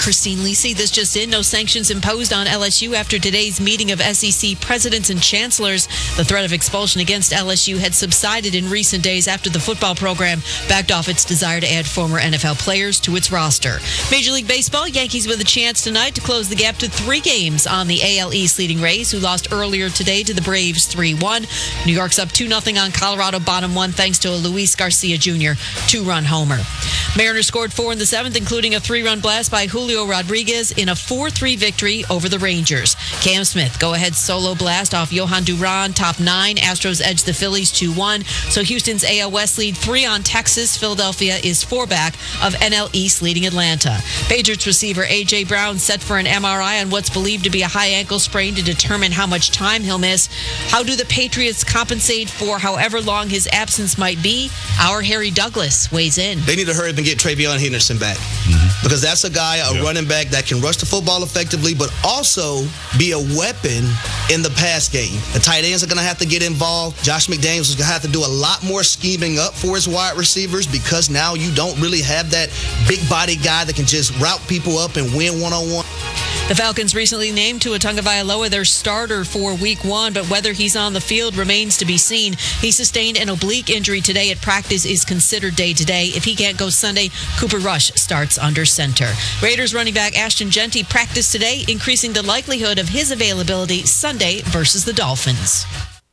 Christine Lisi. This just in, no sanctions imposed on LSU after today's meeting of SEC presidents and chancellors. The threat of expulsion against LSU had subsided in recent days after the football program backed off its desire to add former NFL players to its roster. Major League Baseball, Yankees with a chance tonight to close the gap to 3 games on the AL East leading Rays, who lost earlier today to the Braves 3-1. New York's up 2-0 on Colorado, bottom 1, thanks to a Luis Garcia Jr. 2-run homer. Mariners scored 4 in the 7th, including a 3-run blast by Julio Rodriguez in a 4-3 victory over the Rangers. Cam Smith, go-ahead solo blast off Johan Duran, top 9. Astros edge the Phillies 2-1. So Houston's AL West lead 3 on Texas. Philadelphia is 4 back of NL East leading Atlanta. Patriots receiver A.J. Brown set for an MRI on what's believed to be a high ankle sprain to determine how much time he'll miss. How do the Patriots compensate for however long his absence might be? Our Harry Douglas weighs in. They need to hurry up and get Travion Henderson back. Because that's a guy, running back that can rush the football effectively, but also be a weapon in the pass game. The tight ends are going to have to get involved. Josh McDaniels is going to have to do a lot more scheming up for his wide receivers, because now you don't really have that big body guy that can just route people up and win one-on-one. The Falcons recently named Tua Tagovailoa their starter for Week 1, but whether he's on the field remains to be seen. He sustained an oblique injury today at practice, is considered day-to-day. If he can't go Sunday, Cooper Rush starts under center. Raiders running back Ashton Jeanty practiced today, increasing the likelihood of his availability Sunday versus the Dolphins.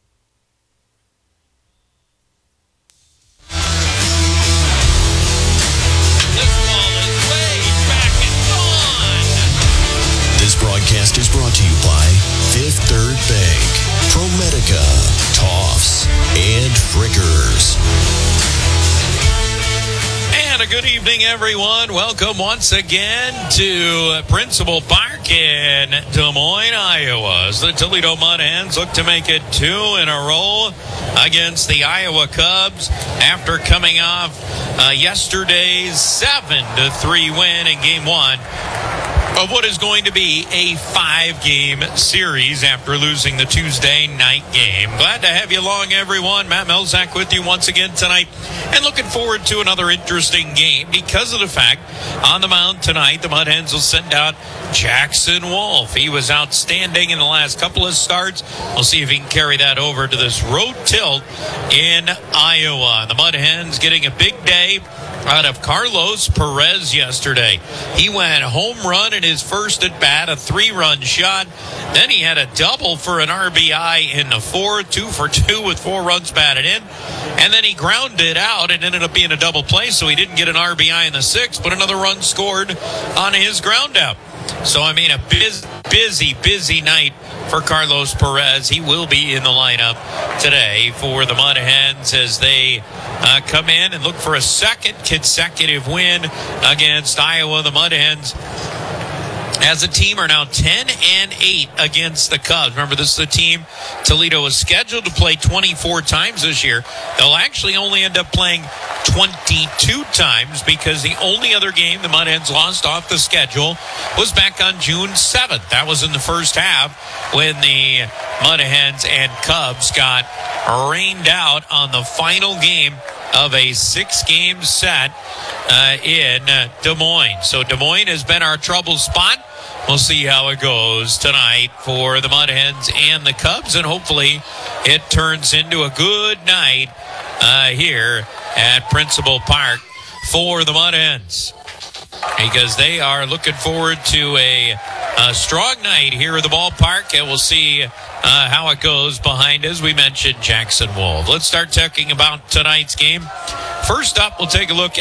This broadcast is brought to you by Fifth Third Bank, ProMedica, Toffs, and Frickers. And a good evening, everyone. Welcome once again to Principal Park in Des Moines, Iowa. As the Toledo Mud Hens look to make it 2 in a row against the Iowa Cubs after coming off yesterday's 7-3 win in Game 1 of what is going to be a 5-game series after losing the Tuesday night game. Glad to have you along, everyone. Matt Melzak with you once again tonight, and looking forward to another interesting game because of the fact on the mound tonight, the Mud Hens will send out Jackson Wolf. He was outstanding in the last couple of starts. We'll see if he can carry that over to this road tilt in Iowa. The Mud Hens getting a big day out of Carlos Perez yesterday. He went home run in his first at bat, a 3-run shot. Then he had a double for an RBI in the 4th, 2 for 2 with 4 runs batted in. And then he grounded out and ended up being a double play, so he didn't get an RBI in the 6th, but another run scored on his ground out. So, I mean, a busy night for Carlos Perez. He will be in the lineup today for the Mud Hens as they come in and look for a second consecutive win against Iowa. The Mud Hens, as a team, are now 10-8 against the Cubs. Remember, this is a team Toledo is scheduled to play 24 times this year. They'll actually only end up playing 22 times because the only other game the Mud Hens lost off the schedule was back on June 7th. That was in the first half when the Mud Hens and Cubs got rained out on the final game of a 6-game set in Des Moines. So Des Moines has been our trouble spot. We'll see how it goes tonight for the Mud Hens and the Cubs, and hopefully it turns into a good night here at Principal Park for the Mud Hens, because they are looking forward to a strong night here at the ballpark, and we'll see how it goes behind, as we mentioned, Jackson Wolf. Let's start talking about tonight's game. First up, we'll take a look